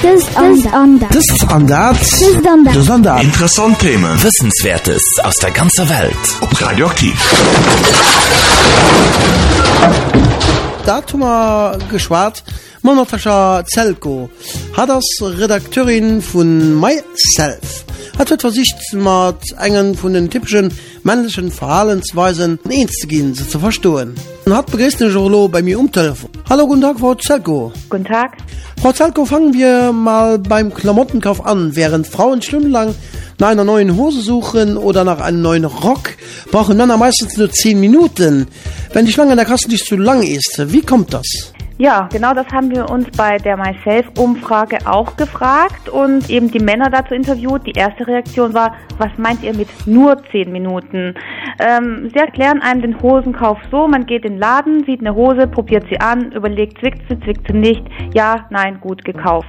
Interessante Themen. Wissenswertes aus der ganzen Welt. Auf Radioaktiv. Da haben wir geschwart. Natascha Zelko hat als Redakteurin von Myself hat versicht mit einen von den typischen männlichen Verhaltensweisen einzugehen, sie zu verstehen. Und hat begeistert bei mir am Telefon. Hallo, guten Tag, Frau Zelko. Guten Tag. Frau Zelko, fangen wir mal beim Klamottenkauf an. Während Frauen stundenlang nach einer neuen Hose suchen oder nach einem neuen Rock, brauchen Männer meistens nur 10 Minuten. Wenn die Schlange in der Kasse nicht zu lang ist, wie kommt das? Ja, genau das haben wir uns bei der Myself-Umfrage auch gefragt und eben die Männer dazu interviewt. Die erste Reaktion war, was meint ihr mit nur 10 Minuten? Sie erklären einem den Hosenkauf so, man geht in den Laden, sieht eine Hose, probiert sie an, überlegt, zwickt sie nicht, ja, nein, gut, gekauft.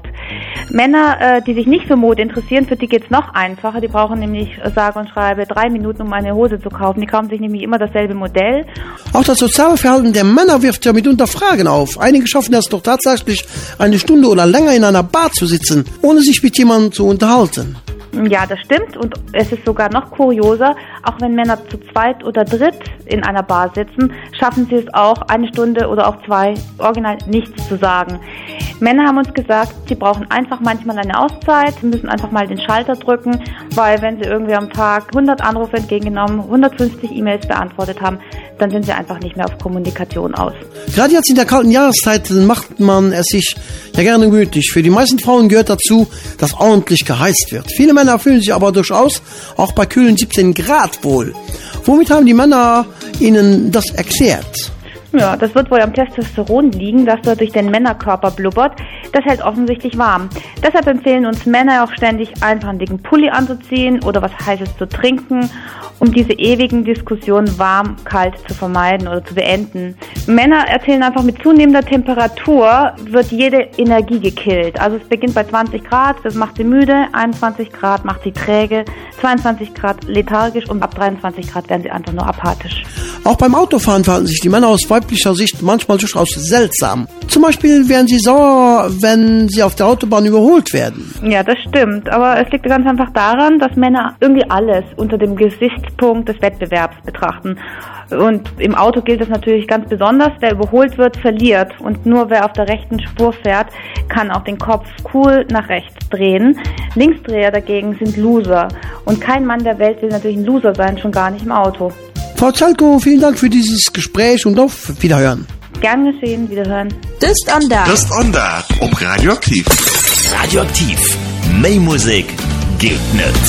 Männer, die sich nicht für Mode interessieren, für die geht's noch einfacher. Die brauchen nämlich, sage und schreibe, 3 Minuten, um eine Hose zu kaufen. Die kaufen sich nämlich immer dasselbe Modell. Auch das soziale Verhalten der Männer wirft ja mitunter Fragen auf. Einige schaffen es doch tatsächlich, eine Stunde oder länger in einer Bar zu sitzen, ohne sich mit jemandem zu unterhalten. Ja, das stimmt und es ist sogar noch kurioser, auch wenn Männer zu zweit oder dritt in einer Bar sitzen, schaffen sie es auch, 1 Stunde oder auch 2 original nichts zu sagen. Männer haben uns gesagt, sie brauchen einfach manchmal eine Auszeit, sie müssen einfach mal den Schalter drücken, weil wenn sie irgendwie am Tag 100 Anrufe entgegengenommen, 150 E-Mails beantwortet haben, dann sind sie einfach nicht mehr auf Kommunikation aus. Gerade jetzt in der kalten Jahreszeit macht man es sich ja gerne gemütlich. Für die meisten Frauen gehört dazu, dass ordentlich geheizt wird. Viele Männer fühlen sich aber durchaus auch bei kühlen 17 Grad wohl. Womit haben die Männer Ihnen das erklärt? Ja, das wird wohl am Testosteron liegen, das dort durch den Männerkörper blubbert. Das hält offensichtlich warm. Deshalb empfehlen uns Männer auch ständig, einfach einen dicken Pulli anzuziehen oder was Heißes zu trinken, um diese ewigen Diskussionen warm-kalt zu vermeiden oder zu beenden. Männer erzählen einfach, mit zunehmender Temperatur wird jede Energie gekillt. Also es beginnt bei 20 Grad, das macht sie müde, 21 Grad macht sie träge, 22 Grad lethargisch und ab 23 Grad werden sie einfach nur apathisch. Auch beim Autofahren verhalten sich die Männer aus weiblicher Sicht manchmal durchaus seltsam. Zum Beispiel werden sie sauer, wenn sie auf der Autobahn überholt werden. Ja, das stimmt. Aber es liegt ganz einfach daran, dass Männer irgendwie alles unter dem Gesichtspunkt des Wettbewerbs betrachten. Und im Auto gilt es natürlich ganz besonders, wer überholt wird, verliert. Und nur wer auf der rechten Spur fährt, kann auch den Kopf cool nach rechts drehen. Linksdreher dagegen sind Loser. Und kein Mann der Welt will natürlich ein Loser sein, schon gar nicht im Auto. Frau Zelko, vielen Dank für dieses Gespräch und auf Wiederhören. Gern geschehen, Wiederhören. Just on that. Auf Radioaktiv. Radioaktiv. Mehr Musik gilt nicht.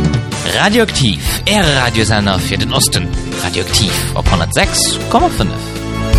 Radioaktiv, Radiosender für den Osten. Radioaktiv auf 106,5.